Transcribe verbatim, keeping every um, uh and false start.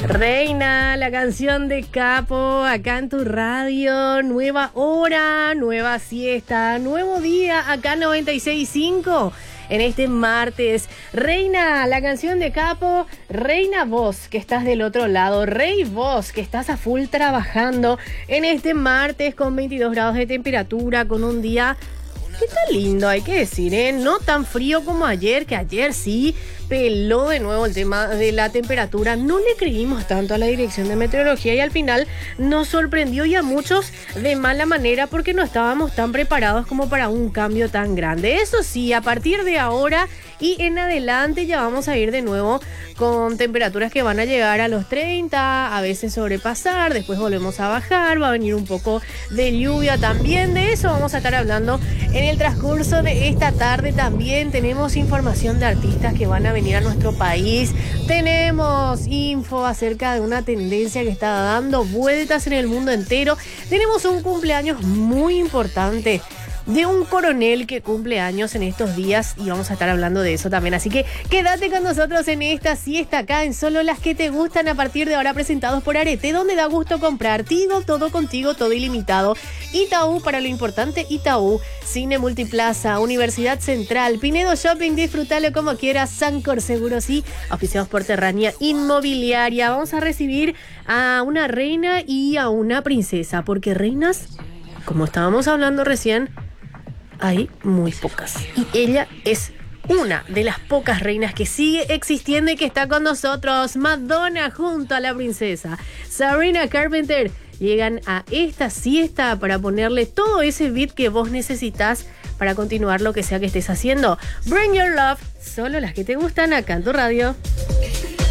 Reina, la canción de Capo, acá en tu radio. Nueva hora, nueva siesta, nuevo día, acá noventa y seis punto cinco. En este martes, Reina, la canción de Capo. Reina, vos que estás del otro lado. Rey, vos que estás a full trabajando en este martes con veintidós grados de temperatura, con un día que está lindo, hay que decir, ¿eh? No tan frío como ayer, que ayer sí peló de nuevo el tema de la temperatura. No le creímos tanto a la Dirección de Meteorología y al final nos sorprendió, y a muchos de mala manera, porque no estábamos tan preparados como para un cambio tan grande. Eso sí, a partir de ahora y en adelante ya vamos a ir de nuevo con temperaturas que van a llegar a los treinta, a veces sobrepasar, después volvemos a bajar, va a venir un poco de lluvia también. De eso vamos a estar hablando en el transcurso de esta tarde. También tenemos información de artistas que van a venir a nuestro país. Tenemos info acerca de una tendencia que está dando vueltas en el mundo entero. Tenemos un cumpleaños muy importante de un coronel que cumple años en estos días y vamos a estar hablando de eso también. Así que quédate con nosotros en esta siesta acá en Solo las que te gustan, a partir de ahora, presentados por Arete, donde da gusto comprar. Tigo, todo contigo, todo ilimitado. Itaú, para lo importante, Itaú. Cine Multiplaza, Universidad Central, Pinedo Shopping, disfrútalo como quieras. Sancor Seguros y auspiciados por Terrania Inmobiliaria. Vamos a recibir a una reina y a una princesa, porque reinas, como estábamos hablando recién, hay muy pocas. Y ella es una de las pocas reinas que sigue existiendo y que está con nosotros. Madonna junto a la princesa Sabrina Carpenter llegan a esta siesta para ponerle todo ese beat que vos necesitas para continuar lo que sea que estés haciendo. Bring Your Love, solo las que te gustan, acá en tu radio.